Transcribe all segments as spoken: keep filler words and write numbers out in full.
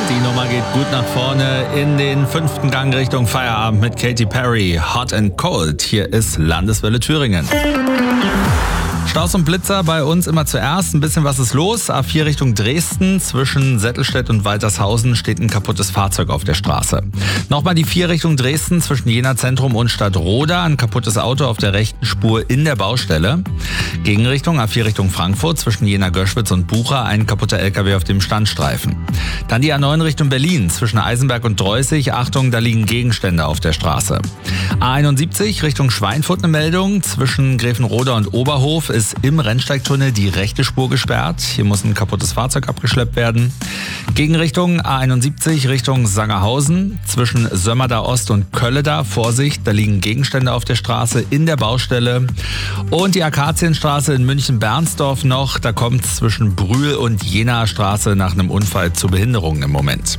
Die Nummer geht gut nach vorne in den fünften Gang Richtung Feierabend mit Katy Perry. Hot and Cold. Hier ist Landeswelle Thüringen. Staus und Blitzer bei uns immer zuerst. Ein bisschen was ist los. A vier Richtung Dresden. Zwischen Settelstedt und Waltershausen steht ein kaputtes Fahrzeug auf der Straße. Nochmal die vier Richtung Dresden. Zwischen Jena Zentrum und Stadtroda. Ein kaputtes Auto auf der rechten Spur in der Baustelle. Gegenrichtung A vier Richtung Frankfurt. Zwischen Jena Göschwitz und Bucha. Ein kaputter L K W auf dem Standstreifen. Dann die A neun Richtung Berlin. Zwischen Eisenberg und Dreußig. Achtung, da liegen Gegenstände auf der Straße. A einundsiebzig Richtung Schweinfurt eine Meldung. Zwischen Grevenroda und Oberhof ist im Rennsteigtunnel die rechte Spur gesperrt. Hier muss ein kaputtes Fahrzeug abgeschleppt werden. Gegenrichtung A einundsiebzig Richtung Sangerhausen. Zwischen Sömmerda Ost und Kölleda. Vorsicht, da liegen Gegenstände auf der Straße in der Baustelle. Und die Akazienstraße in München-Bernsdorf noch. Da kommt es zwischen Brühl und Jenaer Straße nach einem Unfall zu Behinderungen im Moment.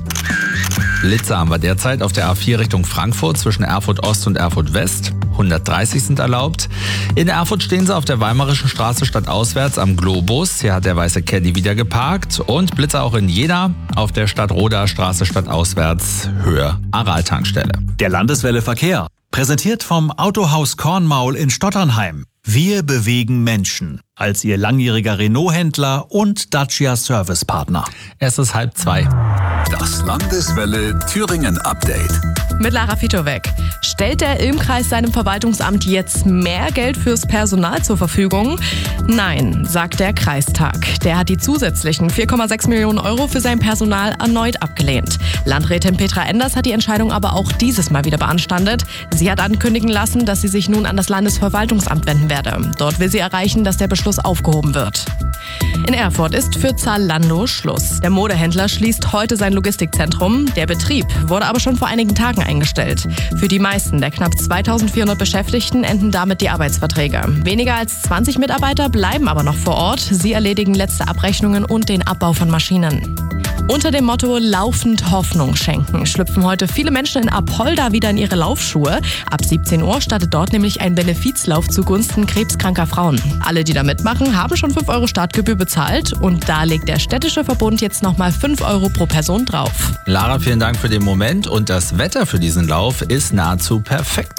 Blitzer haben wir derzeit auf der A vier Richtung Frankfurt zwischen Erfurt Ost und Erfurt West. hundertdreißig sind erlaubt. In Erfurt stehen sie auf der Weimarischen Straße stadtauswärts am Globus. Hier hat der weiße Caddy wieder geparkt. Und Blitzer auch in Jena auf der Stadtroda Straße stadtauswärts Höhe Aral-Tankstelle. Der Landeswelle Verkehr. Präsentiert vom Autohaus Kornmaul in Stotternheim. Wir bewegen Menschen. Als Ihr langjähriger Renault-Händler und Dacia-Servicepartner. Es ist halb zwei. Das Landeswelle Thüringen Update. Mit Lara Fitowek. Stellt der Ilm-Kreis seinem Verwaltungsamt jetzt mehr Geld fürs Personal zur Verfügung? Nein, sagt der Kreistag. Der hat die zusätzlichen vier Komma sechs Millionen Euro für sein Personal erneut abgelehnt. Landrätin Petra Enders hat die Entscheidung aber auch dieses Mal wieder beanstandet. Sie hat ankündigen lassen, dass sie sich nun an das Landesverwaltungsamt wenden werde. Dort will sie erreichen, dass der Beschluss aufgehoben wird. In Erfurt ist für Zalando Schluss. Der Modehändler schließt heute sein Logistikzentrum. Der Betrieb wurde aber schon vor einigen Tagen eingestellt. Für die meisten der knapp zweitausendvierhundert Beschäftigten enden damit die Arbeitsverträge. Weniger als zwanzig Mitarbeiter bleiben aber noch vor Ort. Sie erledigen letzte Abrechnungen und den Abbau von Maschinen. Unter dem Motto laufend Hoffnung schenken schlüpfen heute viele Menschen in Apolda wieder in ihre Laufschuhe. Ab siebzehn Uhr startet dort nämlich ein Benefizlauf zugunsten krebskranker Frauen. Alle, die da mitmachen, haben schon fünf Euro Startgebühr bezahlt und da legt der städtische Verbund jetzt nochmal fünf Euro pro Person drauf. Lara, vielen Dank für den Moment und das Wetter für diesen Lauf ist nahezu perfekt.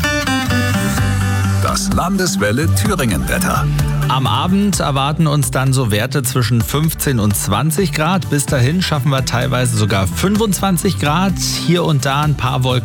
Das Landeswelle Thüringen Wetter. Am Abend erwarten uns dann so Werte zwischen fünfzehn und zwanzig Grad. Bis dahin schaffen wir teilweise sogar fünfundzwanzig Grad. Hier und da ein paar Wolken.